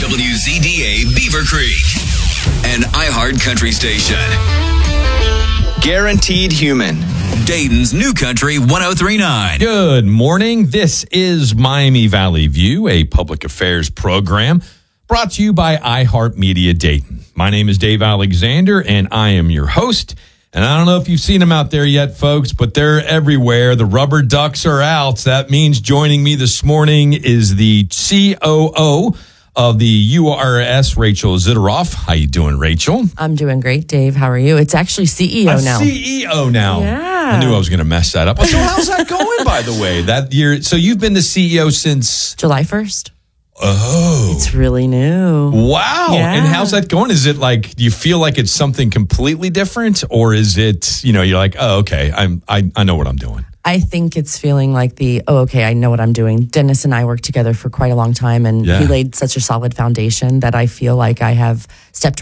WZDA Beaver Creek, an iHeart country station. Guaranteed Human. Dayton's New Country 103.9. Good morning. This is Miami Valley View, a public affairs program brought to you by iHeartMedia Dayton. My name is Dave Alexander, and I am your host. And I don't know if you've seen them out there yet, folks, but they're everywhere. The rubber ducks are out. That means joining me this morning is the COO of the URS, Rachel Ziteroff. How you doing, Rachel? I'm doing great, Dave. How are you? It's actually CEO now. CEO now. Yeah. I knew I was going to mess that up. So how's that going, by the way? That year. So you've been the CEO since July 1st. Oh. It's really new. Wow. Yeah. And how's that going? Is it like, do you feel like it's something completely different, or is it, you're like, oh, okay, I know what I'm doing? I think it's feeling like I know what I'm doing. Dennis and I worked together for quite a long time, and Yeah. he laid such a solid foundation that I feel like I have stepped